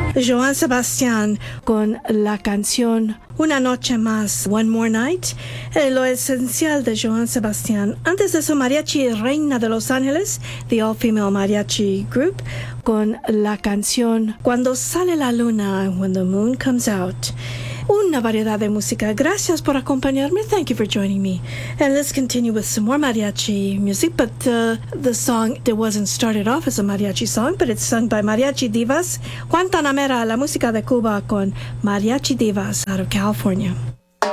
Joan Sebastián con la canción Una Noche Más, One More Night, lo esencial de Joan Sebastián. Antes de eso, Mariachi Reina de Los Ángeles, The All Female Mariachi Group, con la canción Cuando Sale la Luna, When the Moon Comes Out. Una variedad de música. Gracias por acompañarme. Thank you for joining me. And let's continue with some more mariachi music. But the song, it wasn't started off as a mariachi song, but it's sung by Mariachi Divas. Guantanamera, la música de Cuba con Mariachi Divas out of California.